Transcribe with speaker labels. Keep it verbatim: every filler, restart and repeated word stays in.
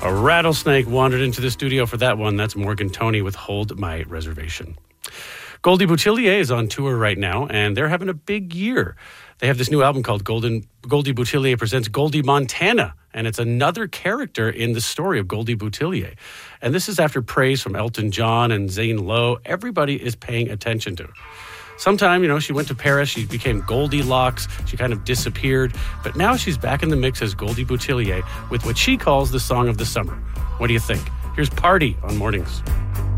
Speaker 1: A rattlesnake wandered into the studio for that one. That's Morgan Toney with Hold My Reservation. Goldie Boutillier is on tour right now, and they're having a big year. They have this new album called Golden, Goldie Boutillier Presents Goldie Montana, and it's another character in the story of Goldie Boutillier. And this is after praise from Elton John and Zane Lowe. Everybody is paying attention to her. Sometime, you know, she went to Paris, she became Goldilocks, she kind of disappeared, but now she's back in the mix as Goldie Boutillier with what she calls the song of the summer. What do you think? Here's Party on Mornings.